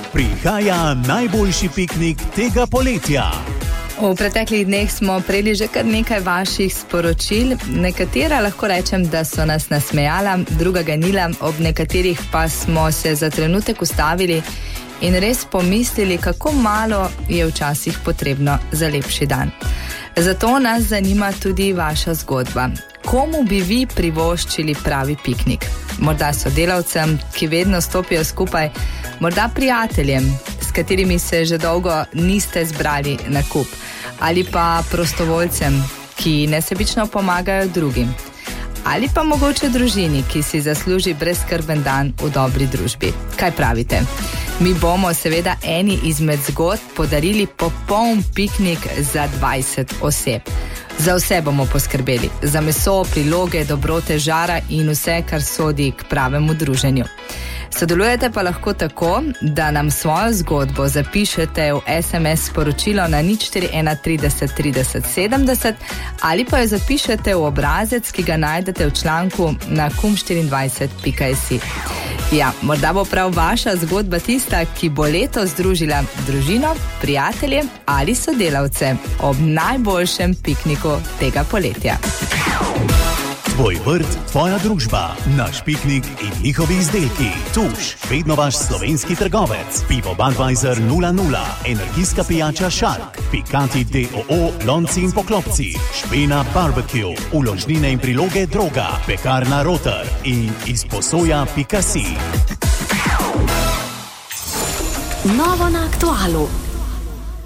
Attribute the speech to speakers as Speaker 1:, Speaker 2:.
Speaker 1: prihaja najboljši piknik tega poletja.
Speaker 2: V preteklih dneh smo prejeli že kar nekaj vaših sporočil. Nekatera lahko rečem, da so nas nasmejala, druga ganila, ob nekaterih pa smo se za trenutek ustavili in res pomislili, kako malo je včasih potrebno za lepši dan. Zato nas zanima tudi vaša zgodba. Komu bi vi privoščili pravi piknik? Morda sodelavcem, ki vedno stopijo skupaj, morda prijateljem, s katerimi se že dolgo niste zbrali na kup, ali pa prostovoljcem, ki nesebično pomagajo drugim, ali pa mogoče družini, ki si zasluži brezskrben dan v dobri družbi. Kaj pravite? Mi bomo seveda eni izmed zgodb podarili popoln piknik za 20 oseb. Za vse bomo poskrbeli, za meso, priloge, dobrote, žara in vse, kar sodi k pravemu druženju. Sodelujete pa lahko tako, da nam svojo zgodbo zapišete v SMS sporočilo na 041 30 30 70 ali pa jo zapišete v obrazec, ki ga najdete v članku na kum24.si. Ja, morda bo prav vaša zgodba tista, ki bo letos združila družino, prijatelje ali sodelavce ob najboljšem pikniku tega poletja.
Speaker 1: Tvoj vrt, tvoja družba, naš piknik in njihovi izdelki. Tuš, vedno vaš slovenski trgovec. Pivo Budweiser 0,0, energijska pijača Shark, Pikanti DOO, lonci in poklopci, Špena Barbecue, uložnine in priloge Droga, pekarna Roter in izposoja.si.
Speaker 3: Novo na Aktualu.